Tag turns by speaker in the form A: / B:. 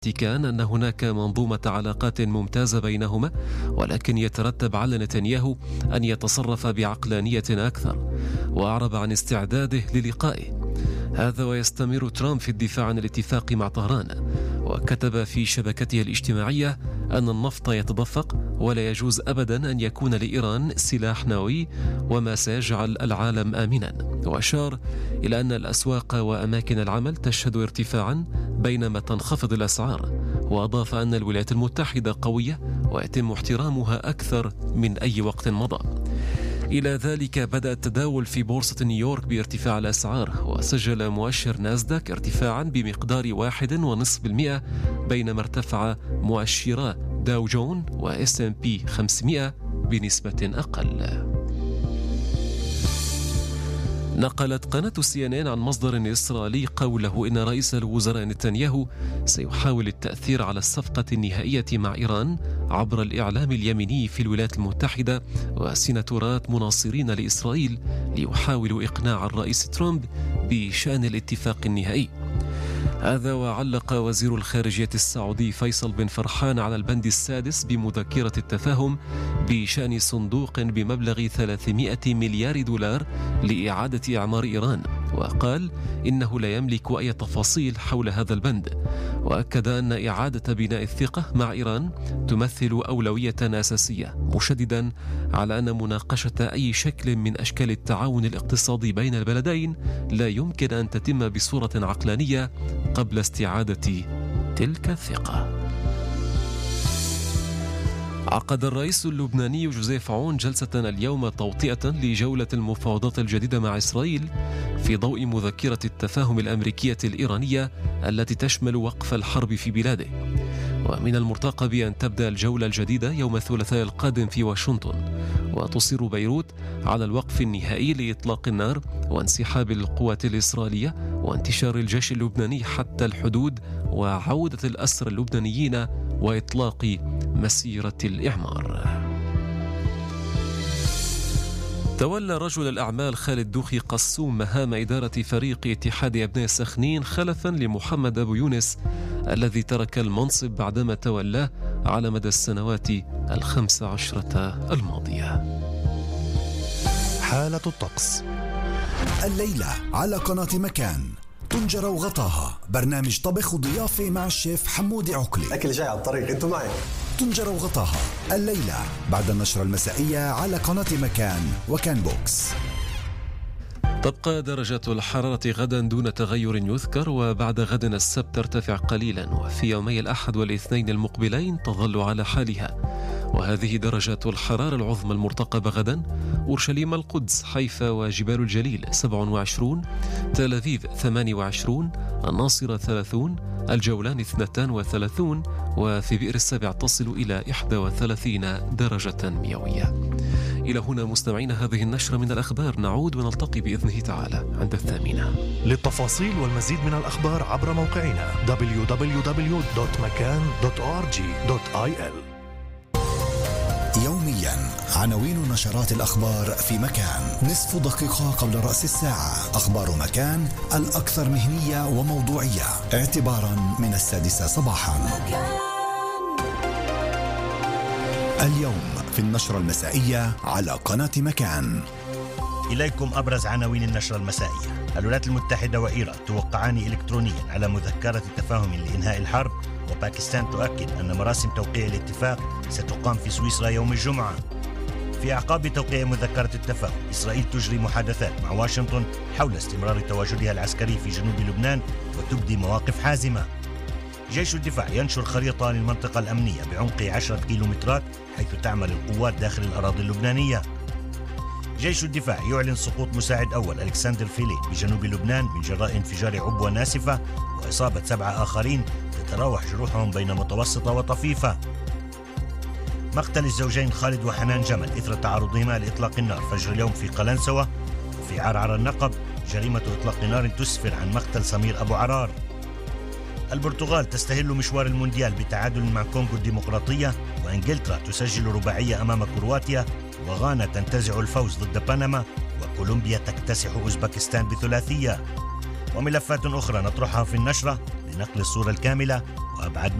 A: الفاتيكان أن هناك منظومة علاقات ممتازة بينهما، ولكن يترتب على نتنياهو أن يتصرف بعقلانية أكثر، وأعرب عن استعداده للقائه. هذا ويستمر ترامب في الدفاع عن الاتفاق مع طهران، وكتب في شبكته الاجتماعية أن النفط يتدفق ولا يجوز أبدا أن يكون لإيران سلاح نووي، وما سيجعل العالم آمنا. وأشار إلى أن الأسواق وأماكن العمل تشهد ارتفاعا بينما تنخفض الأسعار، وأضاف أن الولايات المتحدة قوية ويتم احترامها أكثر من أي وقت مضى. إلى ذلك بدأ التداول في بورصة نيويورك بارتفاع الأسعار، وسجل مؤشر ناسداك ارتفاعا بمقدار 1.5%، بينما ارتفع مؤشرا داو جون وS&P 500 بنسبة أقل. نقلت قناة CNN عن مصدر إسرائيلي قوله إن رئيس الوزراء نتنياهو سيحاول التأثير على الصفقة النهائية مع إيران عبر الإعلام اليميني في الولايات المتحدة وسيناتورات مناصرين لإسرائيل ليحاولوا إقناع الرئيس ترامب بشأن الاتفاق النهائي. هذا وعلق وزير الخارجية السعودي فيصل بن فرحان على البند السادس بمذكرة التفاهم بشأن صندوق بمبلغ 300 مليار دولار لإعادة إعمار إيران، وقال إنه لا يملك أي تفاصيل حول هذا البند، وأكد أن إعادة بناء الثقة مع إيران تمثل أولوية أساسية، مشددا على أن مناقشة أي شكل من أشكال التعاون الاقتصادي بين البلدين لا يمكن أن تتم بصورة عقلانية قبل استعادة تلك الثقة. عقد الرئيس اللبناني جوزيف عون جلسة اليوم توطئة لجولة المفاوضات الجديدة مع إسرائيل في ضوء مذكرة التفاهم الأمريكية الإيرانية التي تشمل وقف الحرب في بلاده. ومن المرتقب أن تبدأ الجولة الجديدة يوم الثلاثاء القادم في واشنطن، وتصر بيروت على الوقف النهائي لإطلاق النار وانسحاب القوات الإسرائيلية وانتشار الجيش اللبناني حتى الحدود وعودة الأسرى اللبنانيين وإطلاق مسيرة الإعمار. تولى رجل الأعمال خالد دوخي قسوم مهام إدارة فريق اتحاد أبناء سخنين خلفا لمحمد أبو يونس الذي ترك المنصب بعدما تولاه على مدى السنوات 15 الماضية.
B: حالة الطقس
C: الليلة على قناة مكان. طنجرة وغطاها، برنامج طبخ وضيافة مع الشيف حمودي عقلي.
D: أكل جاي على الطريق، أنتوا معي.
C: طنجرة وغطاها الليلة بعد النشرة المسائية على قناة مكان وكان بوكس.
A: تبقى درجة الحرارة غدا دون تغير يذكر، وبعد غد السبت ترتفع قليلا، وفي يومي الأحد والاثنين المقبلين تظل على حالها. وهذه درجة الحرارة العظمى المرتقبة غدا: أورشليم، القدس، حيفا وجبال الجليل 27، تل أبيب 28، الناصرة 30، الجولان 32، وفي بئر السبع تصل إلى 31 درجة مئوية. إلى هنا مستمعين هذه النشرة من الأخبار، نعود ونلتقي بإذنه تعالى عند 8.
B: للتفاصيل والمزيد من الأخبار عبر موقعنا www.makan.org.il.
C: يوميا عناوين نشرات الأخبار في مكان. نصف دقيقة قبل رأس الساعة، أخبار مكان الأكثر مهنية وموضوعية اعتبارا من 6 صباحا. اليوم في النشرة المسائية على قناة مكان.
E: إليكم أبرز عناوين النشرة المسائية. الولايات المتحدة وإيران توقعان إلكترونيا على مذكرة تفاهم لإنهاء الحرب، وباكستان تؤكد أن مراسم توقيع الاتفاق ستقام في سويسرا يوم الجمعة. في أعقاب توقيع مذكرة التفاهم، إسرائيل تجري محادثات مع واشنطن حول استمرار تواجدها العسكري في جنوب لبنان وتبدي مواقف حازمة. جيش الدفاع ينشر خريطة للمنطقة الأمنية بعمق 10 كيلومترات حيث تعمل القوات داخل الأراضي اللبنانية. جيش الدفاع يعلن سقوط مساعد أول ألكسندر فيلي بجنوب لبنان من جراء انفجار عبوة ناسفة وإصابة 7 آخرين تتراوح جروحهم بين متوسطة وطفيفة. مقتل الزوجين خالد وحنان جمل إثر تعرضهما لإطلاق النار فجر اليوم في قلنسوة. وفي عرعر النقب جريمة إطلاق نار تسفر عن مقتل سمير أبو عرار. البرتغال تستهل مشوار المونديال بتعادل مع كونغو الديمقراطية، وإنجلترا تسجل رباعية أمام كرواتيا، وغانا تنتزع الفوز ضد بنما، وكولومبيا تكتسح أوزبكستان بثلاثية. وملفات أخرى نطرحها في النشرة لنقل الصورة الكاملة وأبعد